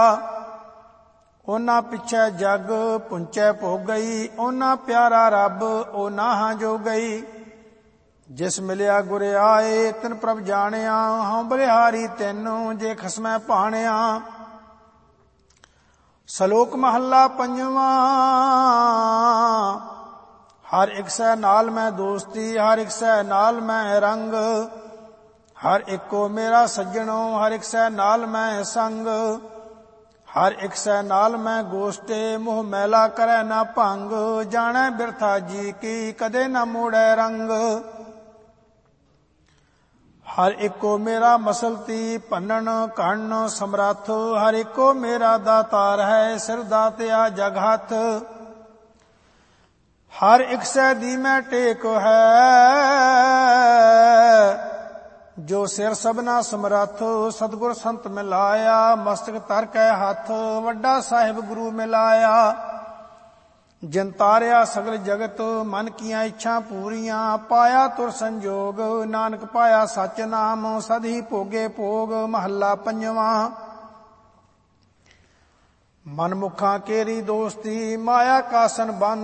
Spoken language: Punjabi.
ਉਹਨਾਂ ਪਿੱਛੇ ਜਗ ਪੁੰਚੈ ਭੋਗਈ, ਉਹਨਾਂ ਪਿਆਰਾ ਰੱਬ ਉਹ ਨਾਹਾਂ ਜੋ ਗਈ। ਜਿਸ ਮਿਲਿਆ ਗੁਰ ਆਏ ਤਿਨ ਪ੍ਰਭ ਜਾਣਿਆ, ਹਉ ਬਲਿਹਾਰੀ ਤੈਨੂੰ ਜੇ ਖਸਮੈ ਭਾਣਿਆ। ਸ਼ਲੋਕ ਮਹੱਲਾ ਪੰਜਵਾਂ। ਹਰ ਇੱਕ ਸੈ ਨਾਲ ਮੈਂ ਦੋਸਤੀ, ਹਰ ਇੱਕ ਸੈ ਨਾਲ ਮੈਂ ਰੰਗ। ਹਰ ਇੱਕੋ ਮੇਰਾ ਸੱਜਣੋ, ਹਰ ਇੱਕ ਸੈ ਨਾਲ ਮੈਂ ਸੰਗ। ਹਰ ਇੱਕ ਸੈ ਨਾਲ ਮੈਂ ਗੋਸ਼ਟੇ, ਮੋਹ ਮੈਲਾ ਕਰੈ ਨਾ ਭੰਗ। ਜਾਣੈ ਬਿਰਥਾ ਜੀ ਕੀ ਕਦੇ ਨਾ ਮੋੜੈ ਰੰਗ। ਹਰ ਇੱਕੋ ਮੇਰਾ ਮਸਲਤੀ, ਭੰਨਣ ਘੜਨ ਸਮਰੱਥ। ਹਰ ਇੱਕੋ ਮੇਰਾ ਦਾਤਾਰ ਹੈ, ਸਿਰ ਦਾਤਿਆ ਜਗ ਹੱਥ। ਹਰ ਇੱਕ ਸੈ ਦੀ ਮੈਂ ਟੇਕ ਹੈ, ਜੋ ਸਿਰ ਸਭਨਾ ਸਮਰੱਥ। ਸਤਿਗੁਰ ਸੰਤ ਮਿਲਾਇਆ, ਮਸਤਕ ਧਰ ਕੈ ਹੱਥ। ਵੱਡਾ ਸਾਹਿਬ ਗੁਰੂ ਮਿਲਾਇਆ, ਜਿਨ ਤਾਰਿਆ ਸਗਲ ਜਗਤ। ਮਨ ਕੀਆਂ ਇੱਛਾ ਪੂਰੀਆਂ, ਪਾਇਆ ਤੁਰ ਸੰਜੋਗ। ਨਾਨਕ ਪਾਇਆ ਸਚ ਨਾਮ, ਸਦ ਹੀ ਭੋਗੇ ਭੋਗ। ਮਹੱਲਾ ਪੰਜਵਾਂ। ਮਨਮੁਖਾਂ ਕੇਰੀ ਦੋਸਤੀ, ਮਾਇਆ ਕਾਸਨ ਬੰਧ।